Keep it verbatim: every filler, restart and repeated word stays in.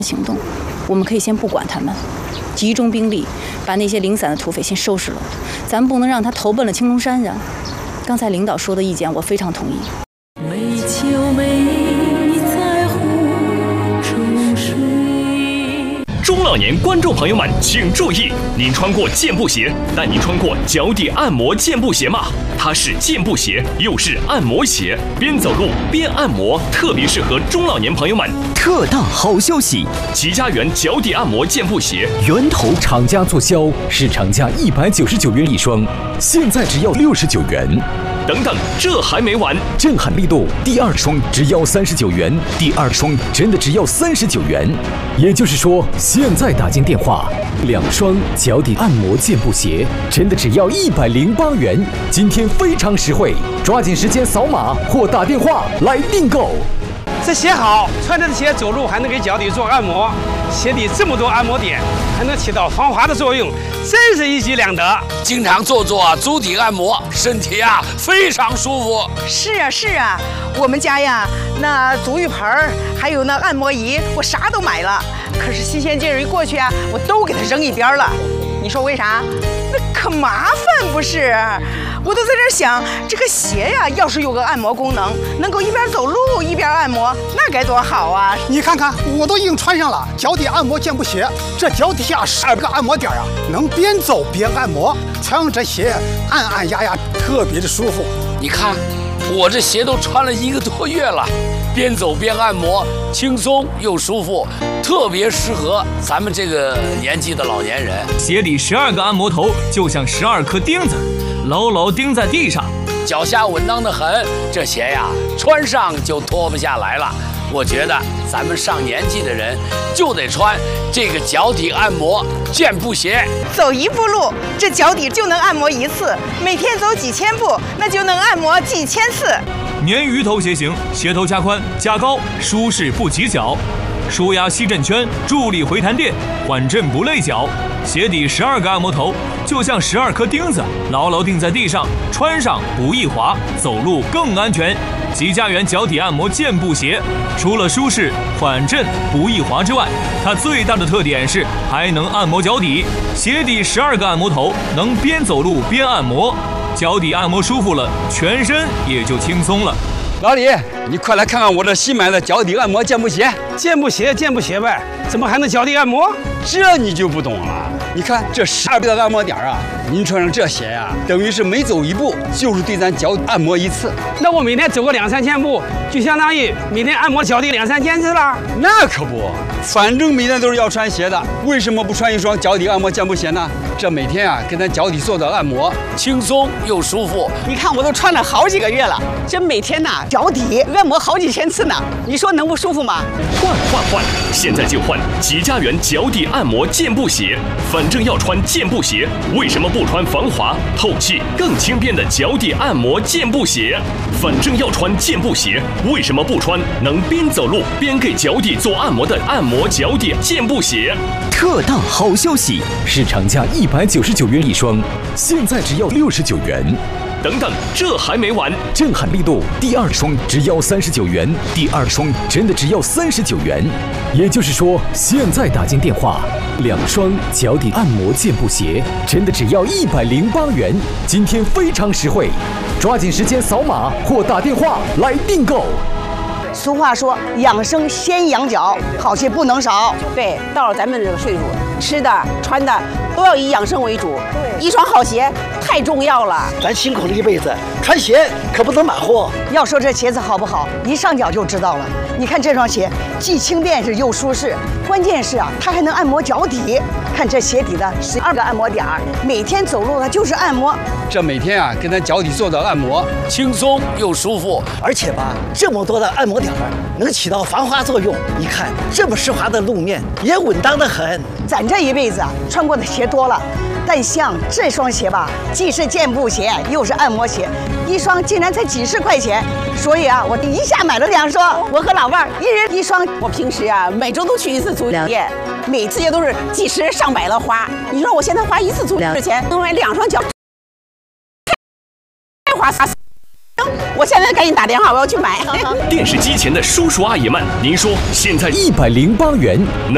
行动，我们可以先不管他们，集中兵力把那些零散的土匪先收拾了。咱们不能让他投奔了青龙山呀。刚才领导说的意见，我非常同意。 美秋美在湖中水。 中老年观众朋友们，请注意，您穿过健步鞋，但您穿过脚底按摩健步鞋吗？它是健步鞋，又是按摩鞋，边走路边按摩，特别适合中老年朋友们。 特大好消息！ 吉家园脚底按摩健步鞋源头厂家促销，市场价一百九十九元一双，现在只要六十九元。 等等，这还没完！ 震撼力度，第二双只要三十九元，第二双真的只要三十九元。也就是说，现在打进电话，两双脚底按摩健步鞋真的只要一百零八元。今天非常实惠，抓紧时间扫码或打电话来订购。 这鞋好，穿着鞋走路还能给脚底做按摩，鞋底这么多按摩点，还能起到防滑的作用，真是一举两得。 经常做做足底按摩，身体啊非常舒服。 是啊是啊，我们家呀那足浴盆还有那按摩仪，我啥都买了。可是新鲜劲儿一过去啊，我都给它扔一边了。你说为啥？那可麻烦不是？我都在这想，这个鞋呀，要是有个按摩功能，能够一边走路一边按摩，那该多好啊！ 你看看，我都已经穿上了脚底按摩健步鞋，这脚底下十二个按摩点啊，能边走边按摩，穿上这鞋按按压压，特别的舒服。 你看，我这鞋都穿了一个多月了，边走边按摩，轻松又舒服，特别适合咱们这个年纪的老年人。 鞋底十二个按摩头就像十二颗钉子，牢牢钉在地上， 脚下稳当的很。这鞋呀，穿上就脱不下来了。我觉得咱们上年纪的人就得穿这个脚底按摩健步鞋。 走一步路，这脚底就能按摩一次；每天走几千步，那就能按摩几千次。 鲶鱼头鞋型，鞋头加宽加高，舒适不起脚，舒压吸震圈，助力回弹垫，缓震不累脚。鞋底十二个按摩头，就像十二颗钉子，牢牢钉在地上，穿上不易滑，走路更安全。吉家园脚底按摩健步鞋，除了舒适、缓震、不易滑之外，它最大的特点是还能按摩脚底。鞋底十二个按摩头，能边走路边按摩，脚底按摩舒服了，全身也就轻松了。 老李，你快来看看我这新买的脚底按摩健步鞋。 健步鞋，健步鞋呗，怎么还能脚底按摩？ 这你就不懂了。你看这十二个按摩点啊，您穿上这鞋呀、啊，等于是每走一步就是对咱脚按摩一次。 那我每天走个两三千步，就相当于每天按摩脚底两三千次了。 那可不，反正每天都是要穿鞋的，为什么不穿一双脚底按摩健步鞋呢？这每天啊，给咱脚底做的按摩， 轻松又舒服。 你看我都穿了好几个月了，这每天呐脚底按摩好几千次呢，你说能不舒服吗？ 换换换！现在就换吉家园脚底按摩健步鞋。反正要穿健步鞋，为什么不穿防滑、透气、更轻便的脚底按摩健步鞋？反正要穿健步鞋，为什么不穿能边走路边给脚底做按摩的按摩脚底健步鞋？ 特大好消息！市场价一百九十九元一双，现在只要六十九元。 等等，这还没完！ 震撼力度，第二双只要三十九元，第二双真的只要三十九元。也就是说，现在打进电话，两双脚底按摩健步鞋真的只要一百零八元。今天非常实惠，抓紧时间扫码或打电话来订购。 俗话说，养生先养脚，好些不能少。对，到了咱们这个岁数，吃的穿的都要以养生为主。对，一双好鞋太重要了。 咱辛苦了一辈子，穿鞋可不能马虎。 要说这鞋子好不好，一上脚就知道了。你看这双鞋，既轻便是又舒适，关键是啊，它还能按摩脚底。看这鞋底的十二个按摩点儿，每天走路它就是按摩。 这每天啊，给咱脚底做的按摩， 轻松又舒服。 而且吧，这么多的按摩点儿能起到防滑作用。你看这么湿滑的路面，也稳当得很。 咱这一辈子啊，穿过的鞋多了。但像这双鞋吧，既是健步鞋，又是按摩鞋，一双竟然才几十块钱，所以啊，我一下买了两双。我和老伴儿一人一双。我平时啊，每周都去一次足疗店，每次也都是几十上百的花。你说我现在花一次足疗的钱，能买两双脚，太花洒。我现在赶紧打电话，我要去买。 电视机前的叔叔阿姨们，您说现在一百零八元能